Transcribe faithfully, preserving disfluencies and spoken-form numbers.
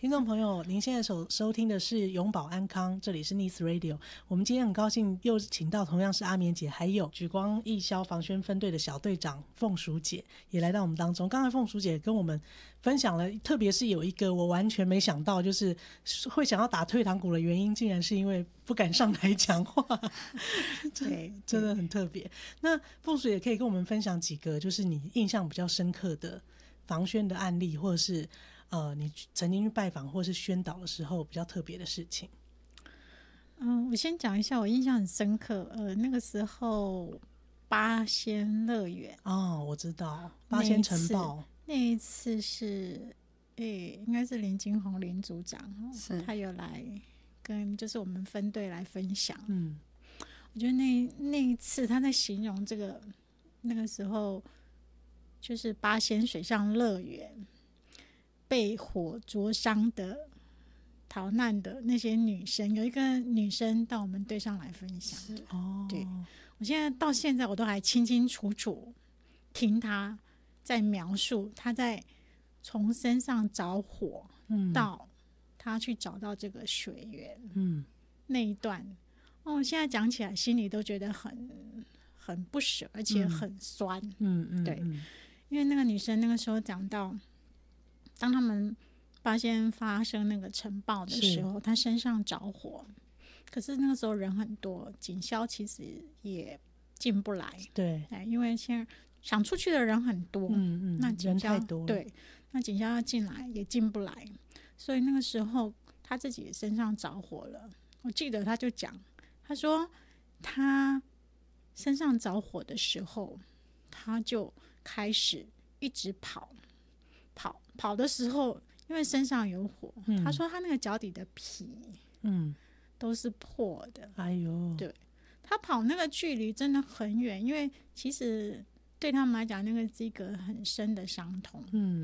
听众朋友，您现在收收听的是永保安康，这里是 Nice Radio。我们今天很高兴又请到同样是阿棉姐，还有莒光义消防宣分队的小队长凤淑姐也来到我们当中。刚才凤淑姐跟我们分享了，特别是有一个我完全没想到，就是会想要打退堂鼓的原因，竟然是因为不敢上台讲话。 对， 真的很特别。那凤淑也可以跟我们分享几个，就是你印象比较深刻的防宣的案例，或者是呃，你曾经去拜访或是宣导的时候比较特别的事情。 嗯，我先讲一下，我印象很深刻。呃，那个时候八仙乐园哦，我知道八仙城堡那一次是，诶，应该是林金红林组长， 是他有来跟就是我们分队来分享。 嗯， 我觉得那那一次他在形容这个那个时候就是八仙水上乐园被火灼伤的逃难的那些女生，有一个女生到我们队上来分享。 哦， 对，我现在到现在我都还清清楚楚听她在描述她在从身上着火、嗯、到她去找到这个水源、嗯、那一段哦，现在讲起来心里都觉得很很不舍，而且很酸。嗯嗯，对，因为那个女生那个时候讲到，当他们发现发生那个尘爆的时候，她身上着火，可是那个时候人很多，警消其实也进不来。 对， 因为现在想出去的人很多，嗯嗯，那警消人太多了， 对，那警消要进来也进不来，所以那个时候她自己身上着火了。我记得她就讲，她说她身上着火的时候，她就开始一直跑，跑跑的时候，因为身上有火，嗯、她说她那个脚底的皮，嗯，都是破的。 哎呦， 对，她跑那个距离真的很远，因为其实对他们来讲，那个是一个很深的伤痛。嗯，